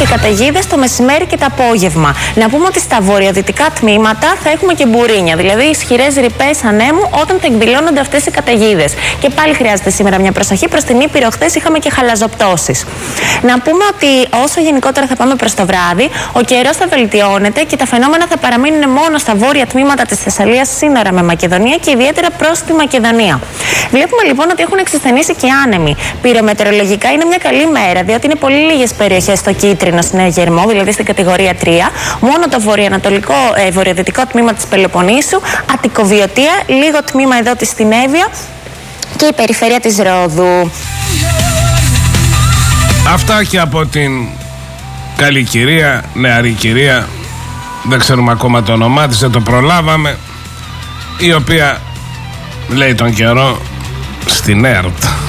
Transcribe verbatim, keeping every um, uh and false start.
και καταιγίδες το μεσημέρι και το απόγευμα. Να πούμε ότι στα βορειοδυτικά τμήματα θα έχουμε και μπουρίνια, δηλαδή ισχυρές ρηπές ανέμου όταν θα εκδηλώνονται αυτές οι καταιγίδες. Και πάλι χρειάζεται σήμερα μια προσοχή. Προς την Ήπειρο χθες είχαμε και χαλαζοπτώσεις. Να πούμε ότι όσο γενικότερα θα πάμε προς το βράδυ, ο καιρός θα βελτιώνεται και τα φαινόμενα θα παραμείνουν μόνο στα βόρεια τμήματα της Θεσσαλίας, σύνορα με Μακεδονία και ιδιαίτερα προς τη Μακεδονία. Βλέπουμε λοιπόν ότι έχουν εξασθενήσει και άνεμοι. Πυρομετεωρολογικά είναι μια καλή μέρα, διότι είναι πολύ λίγες περιοχές στο κίτρινο συναγερμό, δηλαδή στην κατηγορία τρία. Μόνο το βορειοανατολικό, ε, βορειοδυτικό τμήμα της Πελοποννήσου, Αττικοβιωτία, λίγο τμήμα εδώ της στην Εύβοια και η περιφέρεια της Ρόδου. Αυτά και από την καλή κυρία, νεαρή κυρία, δεν ξέρουμε ακόμα το όνομά της, δεν το προλάβαμε, η οποία λέει τον καιρό στην ΕΡΤ.